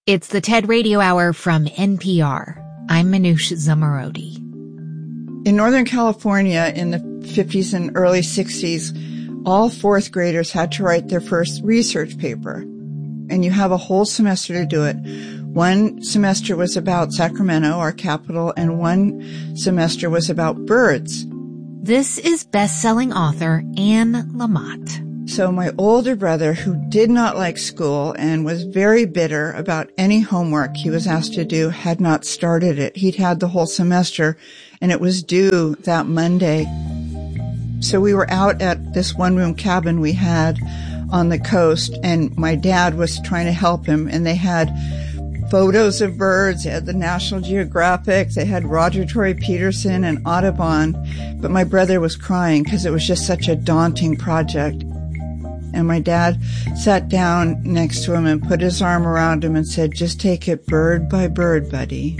It's the TED Radio Hour from NPR. I'm Manoush Zomorodi. In Northern California in the 50s and early 60s, all fourth graders had to write their first research paper. And you have a whole semester to do it. One semester was about Sacramento, our capital, and one semester was about birds. This is best-selling author Anne Lamott. So my older brother, who did not like school and was very bitter about any homework he was asked to do, had not started it. He'd had the whole semester, and it was due that Monday. So we were out at this one-room cabin we had on the coast, and my dad was trying to help him, and they had photos of birds. They had the National Geographic. They had Roger Tory Peterson and Audubon. But my brother was crying because it was just such a daunting project. And my dad sat down next to him and put his arm around him and said, "Just take it bird by bird, buddy."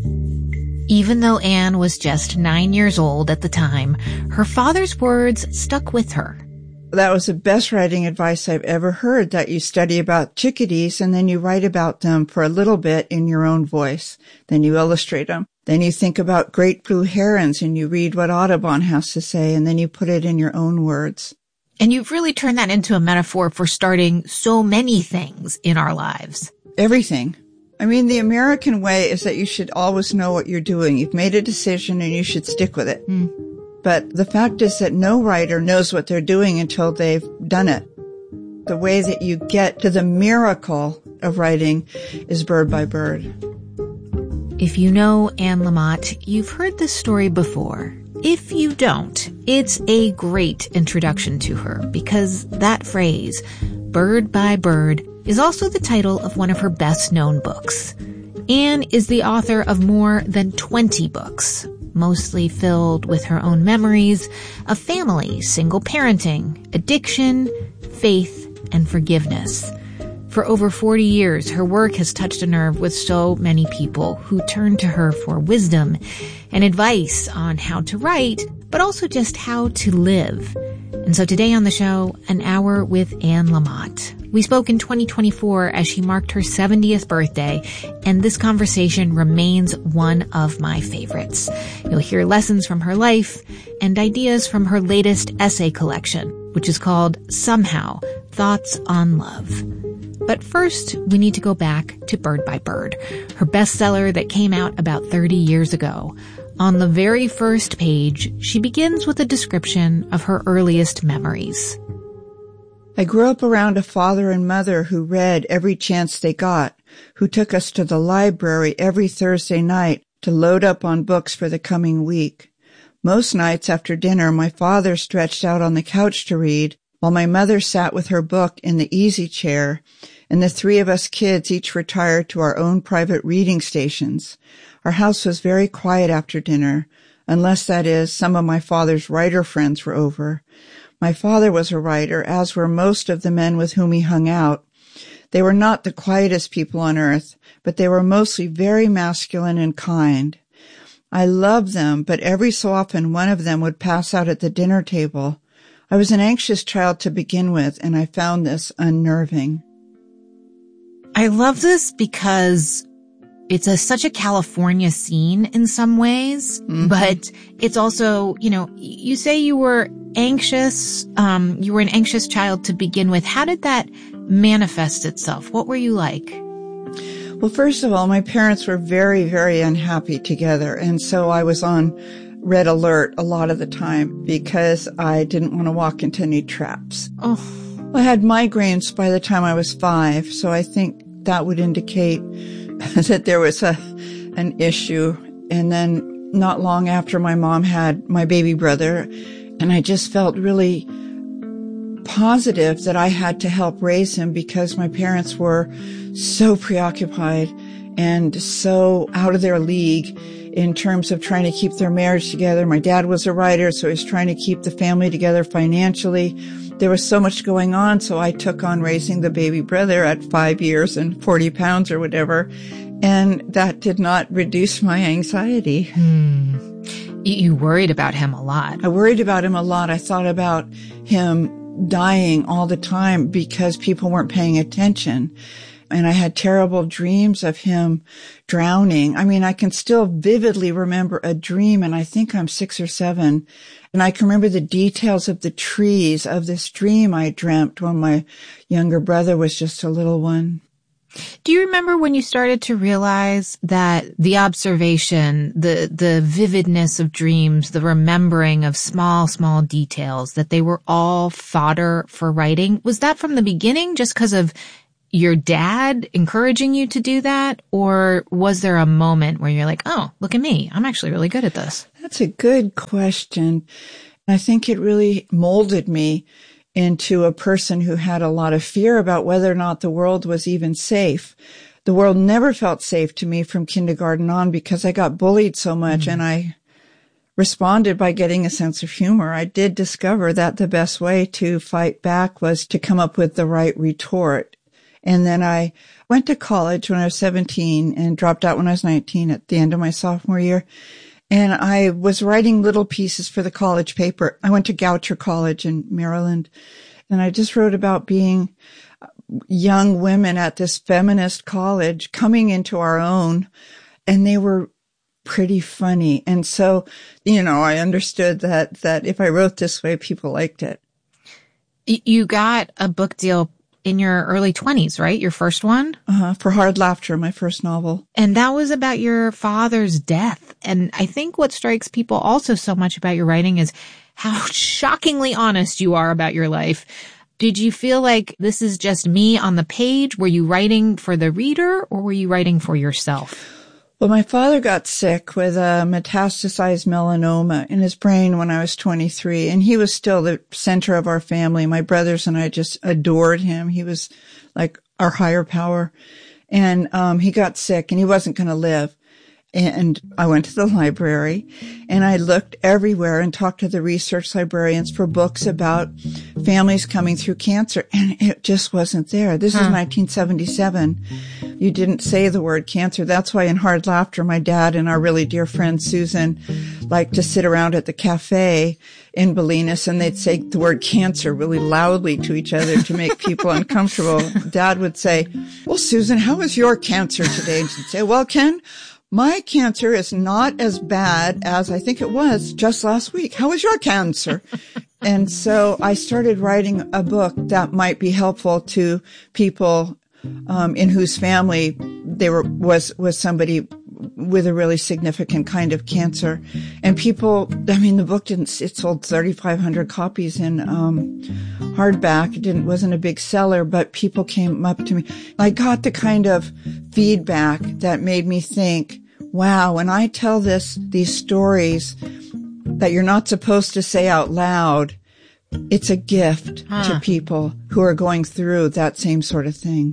Even though Anne was just 9 years old at the time, her father's words stuck with her. That was the best writing advice I've ever heard, that you study about chickadees and then you write about them for a little bit in your own voice. Then you illustrate them. Then you think about great blue herons and you read what Audubon has to say, and then you put it in your own words. And you've really turned that into a metaphor for starting so many things in our lives. Everything. I mean, the American way is that you should always know what you're doing. You've made a decision and you should stick with it. But the fact is that no writer knows what they're doing until they've done it. The way that you get to the miracle of writing is bird by bird. If you know Anne Lamott, you've heard this story before. If you don't, it's a great introduction to her because that phrase, bird by bird, is also the title of one of her best-known books. Anne is the author of more than 20 books, mostly filled with her own memories of family, single parenting, addiction, faith, and forgiveness. For over 40 years, her work has touched a nerve with so many people who turn to her for wisdom and advice on how to write, but also just how to live. And so today on the show, an hour with Anne Lamott. We spoke in 2024 as she marked her 70th birthday, and this conversation remains one of my favorites. You'll hear lessons from her life and ideas from her latest essay collection, which is called Somehow, Thoughts on Love. But first, we need to go back to Bird by Bird, her bestseller that came out about 30 years ago. On the very first page, she begins with a description of her earliest memories. I grew up around a father and mother who read every chance they got, who took us to the library every Thursday night to load up on books for the coming week. Most nights after dinner, my father stretched out on the couch to read, while my mother sat with her book in the easy chair, and the three of us kids each retired to our own private reading stations. Our house was very quiet after dinner, unless, that is, some of my father's writer friends were over. My father was a writer, as were most of the men with whom he hung out. They were not the quietest people on earth, but they were mostly very masculine and kind. I loved them, but every so often one of them would pass out at the dinner table. I was an anxious child to begin with, and I found this unnerving. I love this because it's such a California scene in some ways, but it's also, you say you were anxious, you were an anxious child to begin with. How did that manifest itself? What were you like? Well, first of all, my parents were very, very unhappy together, and so I was on red alert a lot of the time because I didn't want to walk into any traps. Oh. I had migraines by the time I was 5, so I think that would indicate that there was an issue. And then not long after, my mom had my baby brother, and I just felt really positive that I had to help raise him because my parents were so preoccupied and so out of their league in terms of trying to keep their marriage together. My dad was a writer, so he was trying to keep the family together financially. There was so much going on, so I took on raising the baby brother at 5 years and 40 pounds or whatever, and that did not reduce my anxiety. You worried about him a lot. I worried about him a lot. I thought about him dying all the time because people weren't paying attention. And I had terrible dreams of him drowning. I mean, I can still vividly remember a dream, and I think I'm 6 or 7. And I can remember the details of the trees of this dream I dreamt when my younger brother was just a little one. Do you remember when you started to realize that the observation, the vividness of dreams, the remembering of small details, that they were all fodder for writing? Was that from the beginning just because of your dad encouraging you to do that? Or was there a moment where you're like, oh, look at me, I'm actually really good at this? That's a good question. I think it really molded me into a person who had a lot of fear about whether or not the world was even safe. The world never felt safe to me from kindergarten on because I got bullied so much, and I responded by getting a sense of humor. I did discover that the best way to fight back was to come up with the right retort. And then I went to college when I was 17 and dropped out when I was 19 at the end of my sophomore year. And I was writing little pieces for the college paper. I went to Goucher College in Maryland, and I just wrote about being young women at this feminist college coming into our own, and they were pretty funny. And so, I understood that if I wrote this way, people liked it. You got a book deal in your early 20s, right? Your first one? For Hard Laughter, my first novel. And that was about your father's death. And I think what strikes people also so much about your writing is how shockingly honest you are about your life. Did you feel like this is just me on the page? Were you writing for the reader, or were you writing for yourself? Well, my father got sick with a metastasized melanoma in his brain when I was 23, and he was still the center of our family. My brothers and I just adored him. He was like our higher power. And he got sick, and he wasn't going to live. And I went to the library, and I looked everywhere and talked to the research librarians for books about families coming through cancer, and it just wasn't there. This is 1977. You didn't say the word cancer. That's why in Hard Laughter, my dad and our really dear friend Susan liked to sit around at the cafe in Bolinas, and they'd say the word cancer really loudly to each other to make people uncomfortable. Dad would say, well, Susan, how was your cancer today? And she'd say, well, Ken, my cancer is not as bad as I think it was just last week. How was your cancer? And so I started writing a book that might be helpful to people in whose family was somebody with a really significant kind of cancer. And people, the book it sold 3,500 copies in hardback. It wasn't a big seller, but people came up to me. I got the kind of feedback that made me think, wow, when I tell these stories that you're not supposed to say out loud, it's a gift to people who are going through that same sort of thing.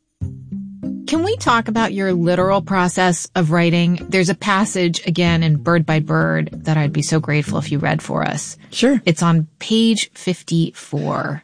Can we talk about your literal process of writing? There's a passage, again, in Bird by Bird that I'd be so grateful if you read for us. Sure. It's on page 54.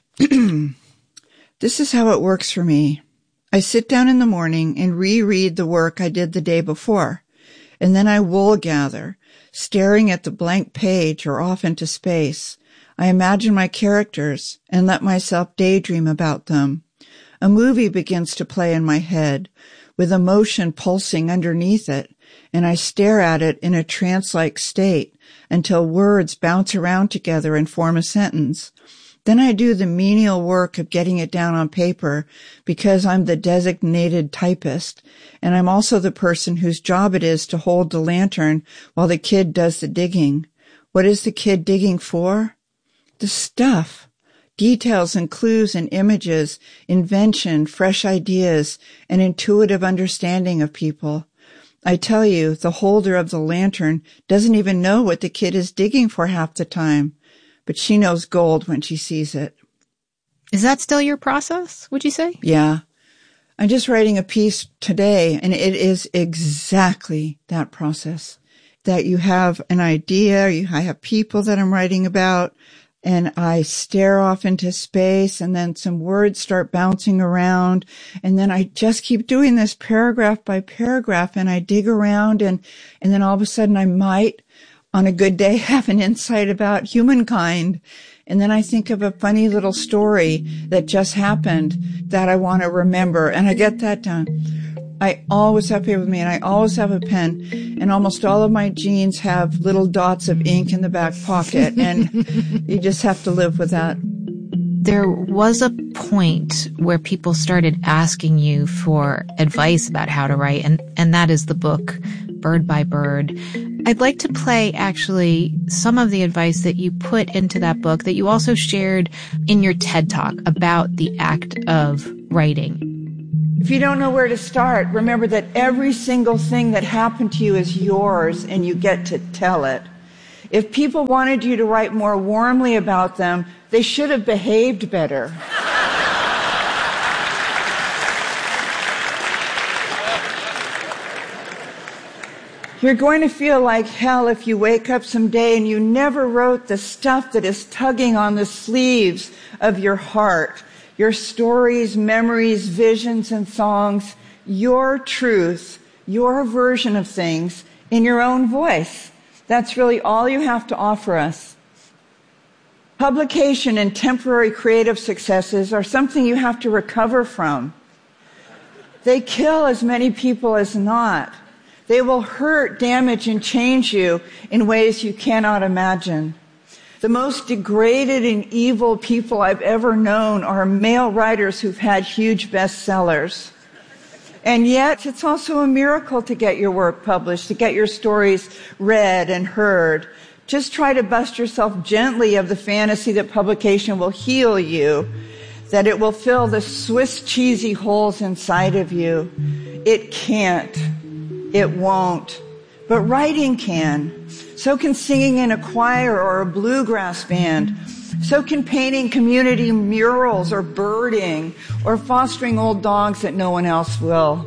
This is how it works for me. I sit down in the morning and reread the work I did the day before, and then I wool gather, staring at the blank page or off into space. I imagine my characters and let myself daydream about them. A movie begins to play in my head, with emotion pulsing underneath it, and I stare at it in a trance-like state until words bounce around together and form a sentence. Then I do the menial work of getting it down on paper because I'm the designated typist, and I'm also the person whose job it is to hold the lantern while the kid does the digging. What is the kid digging for? The stuff. Details and clues and images, invention, fresh ideas, and intuitive understanding of people. I tell you, the holder of the lantern doesn't even know what the kid is digging for half the time, but she knows gold when she sees it. Is that still your process, would you say? Yeah. I'm just writing a piece today, and it is exactly that process. That you have an idea, I have people that I'm writing about, and I stare off into space, and then some words start bouncing around, and then I just keep doing this paragraph by paragraph, and I dig around, and then all of a sudden I might, on a good day, have an insight about humankind. And then I think of a funny little story that just happened that I want to remember, and I get that done. I always have paper with me, and I always have a pen, and almost all of my jeans have little dots of ink in the back pocket, and you just have to live with that. There was a point where people started asking you for advice about how to write, and that is the book, Bird by Bird. I'd like to play, actually, some of the advice that you put into that book that you also shared in your TED Talk about the act of writing. If you don't know where to start, remember that every single thing that happened to you is yours, and you get to tell it. If people wanted you to write more warmly about them, they should have behaved better. You're going to feel like hell if you wake up someday and you never wrote the stuff that is tugging on the sleeves of your heart. Your stories, memories, visions, and songs, your truth, your version of things in your own voice. That's really all you have to offer us. Publication and temporary creative successes are something you have to recover from. They kill as many people as not. They will hurt, damage, and change you in ways you cannot imagine. The most degraded and evil people I've ever known are male writers who've had huge bestsellers. And yet, it's also a miracle to get your work published, to get your stories read and heard. Just try to bust yourself gently of the fantasy that publication will heal you, that it will fill the Swiss cheesy holes inside of you. It can't. It won't. But writing can. So can singing in a choir or a bluegrass band. So can painting community murals or birding or fostering old dogs that no one else will.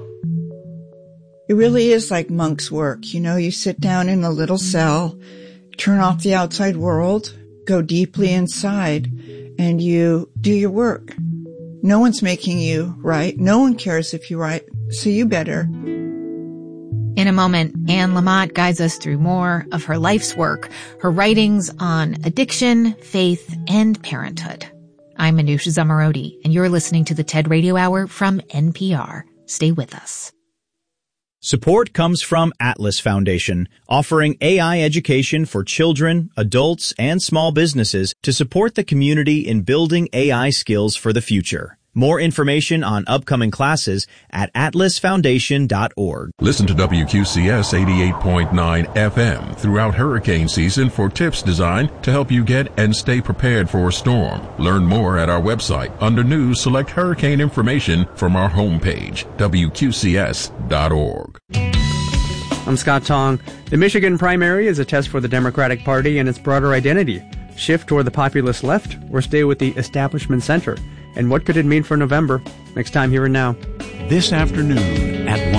It really is like monk's work. You know, you sit down in a little cell, turn off the outside world, go deeply inside, and you do your work. No one's making you write. No one cares if you write, so you better. In a moment, Anne Lamott guides us through more of her life's work, her writings on addiction, faith, and parenthood. I'm Manoush Zomorodi, and you're listening to the TED Radio Hour from NPR. Stay with us. Support comes from Atlas Foundation, offering AI education for children, adults, and small businesses to support the community in building AI skills for the future. More information on upcoming classes at atlasfoundation.org. Listen to WQCS 88.9 FM throughout hurricane season for tips designed to help you get and stay prepared for a storm. Learn more at our website. Under News, select hurricane information from our homepage, WQCS.org. I'm Scott Tong. The Michigan primary is a test for the Democratic Party and its broader identity. Shift toward the populist left or stay with the establishment center? And what could it mean for November? Next time, Here and Now. This afternoon